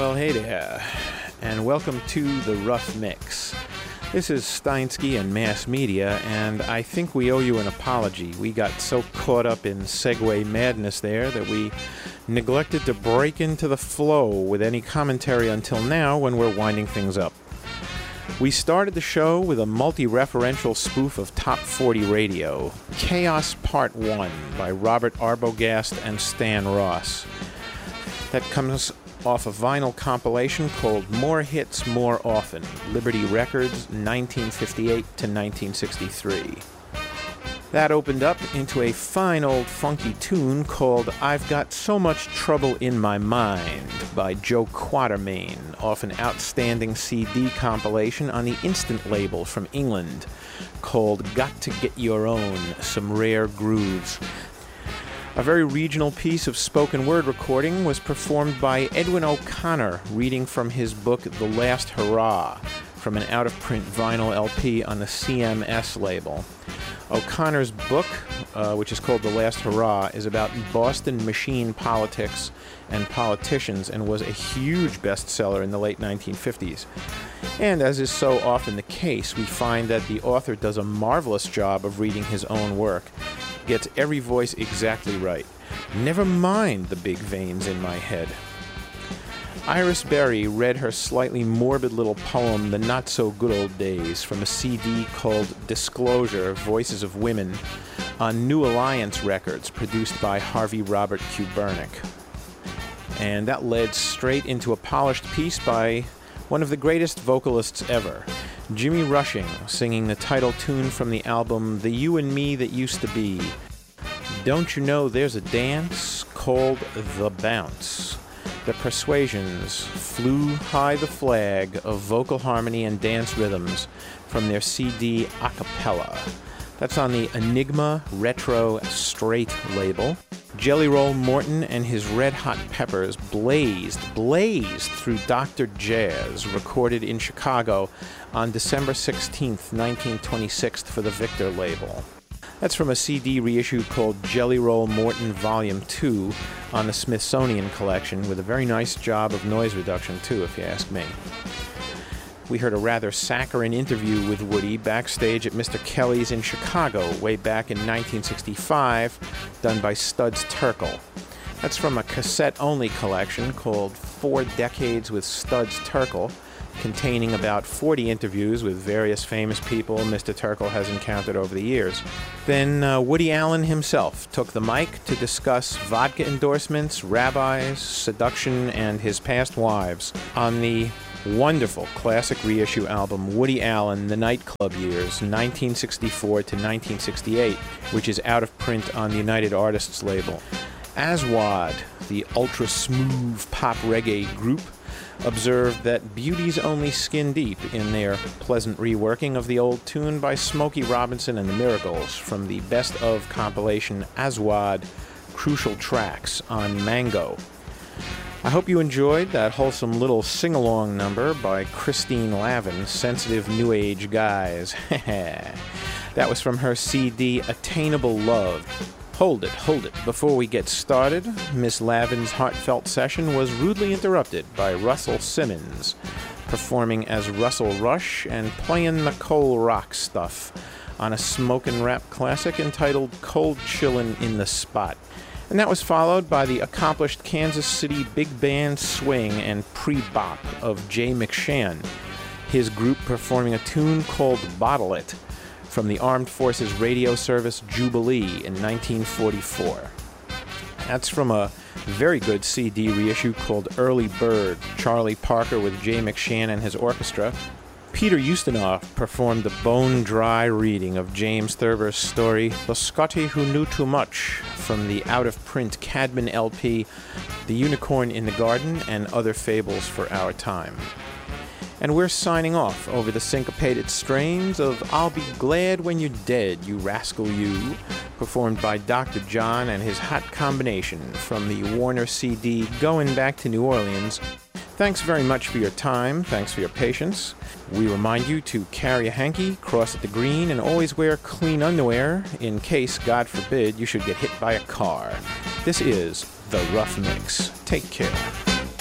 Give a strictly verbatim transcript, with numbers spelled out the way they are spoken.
Well, hey there, and welcome to The Rough Mix. This is Steinsky and Mass Media, and I think we owe you an apology. We got so caught up in segue madness there that we neglected to break into the flow with any commentary until now when we're winding things up. We started the show with a multi-referential spoof of Top forty Radio, Chaos Part one by Robert Arbogast and Stan Ross. That comes off a vinyl compilation called More Hits, More Often, Liberty Records, nineteen fifty-eight to nineteen sixty-three. That opened up into a fine old funky tune called I've Got So Much Trouble in My Mind by Joe Quatermain, off an outstanding C D compilation on the Instant label from England called Got to Get Your Own, Some Rare Grooves. A very regional piece of spoken word recording was performed by Edwin O'Connor, reading from his book The Last Hurrah, from an out-of-print vinyl L P on the C M S label. O'Connor's book, uh, which is called The Last Hurrah, is about Boston machine politics and politicians and was a huge bestseller in the late nineteen fifties. And as is so often the case, we find that the author does a marvelous job of reading his own work, gets every voice exactly right. Never mind the big veins in my head. Iris Berry read her slightly morbid little poem, The Not So Good Old Days, from a C D called Disclosure, Voices of Women, on New Alliance Records, produced by Harvey Robert Kubernik. And that led straight into a polished piece by one of the greatest vocalists ever, Jimmy Rushing, singing the title tune from the album The You and Me That Used to Be. Don't you know there's a dance called The Bounce? The Persuasions flew high the flag of vocal harmony and dance rhythms from their C D Acapella. That's on the Enigma Retro Straight label. Jelly Roll Morton and his Red Hot Peppers blazed, blazed through Doctor Jazz, recorded in Chicago on December sixteenth, nineteen twenty-six for the Victor label. That's from a C D reissue called Jelly Roll Morton Volume two on the Smithsonian Collection, with a very nice job of noise reduction too, if you ask me. We heard a rather saccharine interview with Woody backstage at Mister Kelly's in Chicago way back in nineteen sixty-five, done by Studs Terkel. That's from a cassette-only collection called Four Decades with Studs Terkel, containing about forty interviews with various famous people Mister Terkel has encountered over the years. Then uh, Woody Allen himself took the mic to discuss vodka endorsements, rabbis, seduction, and his past wives on the wonderful classic reissue album Woody Allen, The Nightclub Years, nineteen sixty-four to nineteen sixty-eight, which is out of print on the United Artists label. Aswad, the ultra-smooth pop reggae group, observed that beauty's only skin deep in their pleasant reworking of the old tune by Smokey Robinson and the Miracles from the Best Of compilation Aswad Crucial Tracks on Mango. I hope you enjoyed that wholesome little sing-along number by Christine Lavin, Sensitive New Age Guys. That was from her C D Attainable Love. Hold it, hold it. Before we get started, Miss Lavin's heartfelt session was rudely interrupted by Russell Simmons, performing as Russell Rush and playing the Cole Rock stuff on a smokin' rap classic entitled Cold Chillin' in the Spot. And that was followed by the accomplished Kansas City big band swing and pre-bop of Jay McShann, his group performing a tune called Bottle It from the Armed Forces radio service Jubilee in nineteen forty-four. That's from a very good C D reissue called Early Bird, Charlie Parker with Jay McShann and his orchestra. Peter Ustinov performed the bone-dry reading of James Thurber's story The Scotty Who Knew Too Much from the out-of-print Cadman L P The Unicorn in the Garden and Other Fables for Our Time. And we're signing off over the syncopated strains of I'll Be Glad When You're Dead, You Rascal You, performed by Doctor John and his hot combination from the Warner C D Going Back to New Orleans. Thanks very much for your time. Thanks for your patience. We remind you to carry a hanky, cross at the green, and always wear clean underwear in case, God forbid, you should get hit by a car. This is The Rough Mix. Take care.